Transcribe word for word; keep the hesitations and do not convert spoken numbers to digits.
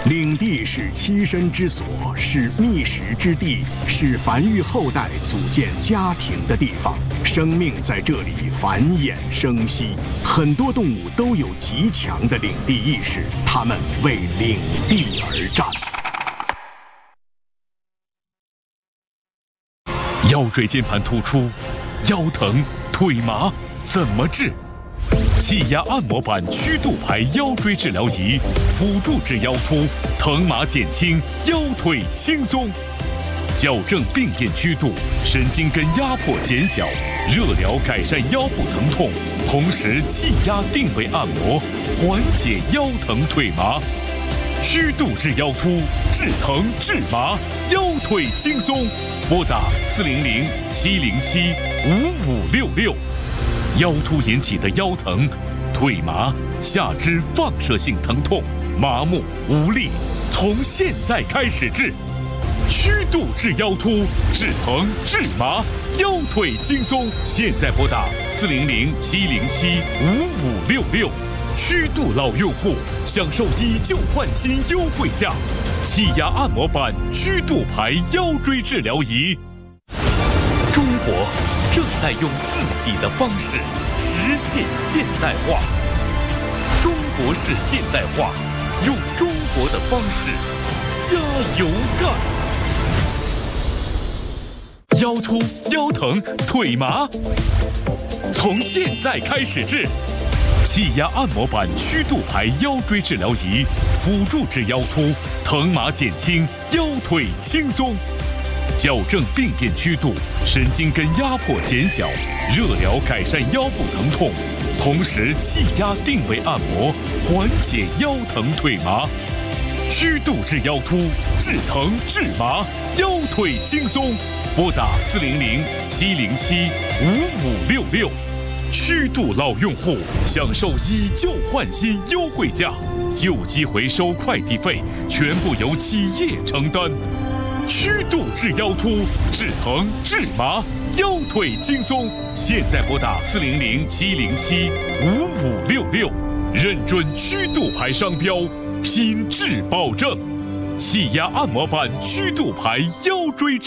领地是栖身之所，是觅食之地，是繁育后代、组建家庭的地方。生命在这里繁衍生息，很多动物都有极强的领地意识，它们为领地而战。 腰椎间盘突出、腰疼、腿麻怎么治？气压按摩板曲度排腰椎治疗仪，辅助治腰突，疼麻减轻，腰腿轻松。矫正病变曲度，神经根压迫减小，热疗改善腰部疼痛，同时气压定位按摩，缓解腰疼腿麻。曲度治腰突，治疼治麻，腰腿轻松。拨打四零零七零七五五六六。腰突引起的腰疼、腿麻、下肢放射性疼痛、麻木无力，从现在开始治。曲度治腰突，治疼治麻，腰腿轻松。现在拨打四零零七零七五五六六。曲度老用户享受以旧换新优惠价，气压按摩板曲度排腰椎治疗仪。中国正在用自己的方式实现现代化。中国式现代化，用中国的方式加油干！腰突、腰疼、腿麻，从现在开始治。气压按摩板曲度排腰椎治疗仪，辅助治腰突，疼麻减轻，腰腿轻松。矫正病变曲度，神经根压迫减小，热疗改善腰部疼痛，同时气压定位按摩，缓解腰疼腿麻。曲度治腰突，治疼治麻，腰腿轻松。拨打四零零七零七五五六六。曲度老用户享受以旧换新优惠价，旧机回收快递费全部由企业承担。曲度治腰突，治疼治麻，腰腿轻松。现在拨打四零零七零七五五六六，认准曲度牌商标，品质保证。气压按摩板曲度牌腰椎。